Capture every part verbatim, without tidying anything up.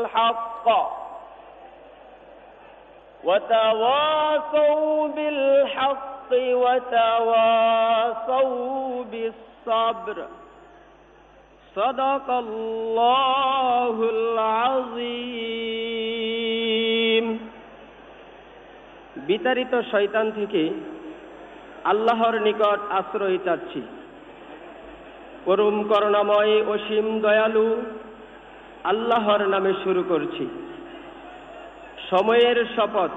الحق وتواصوا بالحق وتواصوا بالصبر صدق الله العظيم। বিতাড়িত শয়তান থেকে আল্লাহর নিকট আশ্রয় চাচ্ছি। পরম করুণাময় অসীম দয়ালু আল্লাহর নামে শুরু করছি। সময়ের শপথ,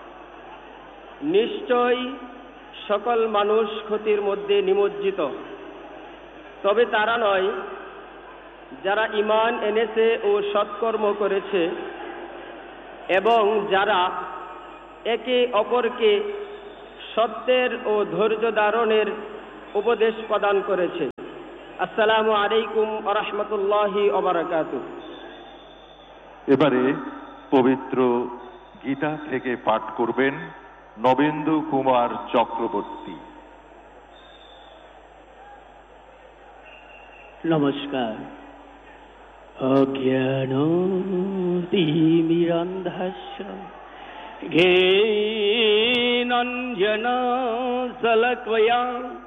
নিশ্চয় সকল মানুষ ক্ষতির মধ্যে নিমজ্জিত, তবে তারা নয় যারা ঈমান এনেছে ও সৎকর্ম করেছে এবং যারা একে অপরকে সত্যের ও ধৈর্য ধারণের উপদেশ প্রদান করেছে। আসসালামু আলাইকুম ওয়া রাহমাতুল্লাহি ওয়া বারাকাতুহু। এবারে পবিত্র গীতা থেকে পাঠ করবেন নবেন্দু কুমার চক্রবর্তী। নমস্কার। অজ্ঞানতিমিরন্ধস্য জ্ঞানাঞ্জনশলাকয়া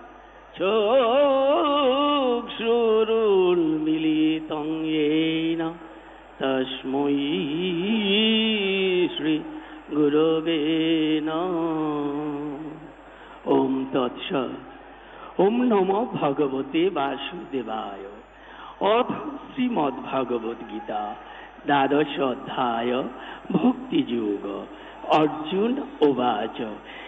চক্ষুरुन्मीलितं येन तस्मै श्री गुरवे नमः। ओम तत्सत्। ओम नमो भगवते वासुदेवाय। अथ श्रीमद्भगवद गीता द्वादश अध्याय भक्ति योग। अर्जुन उवाच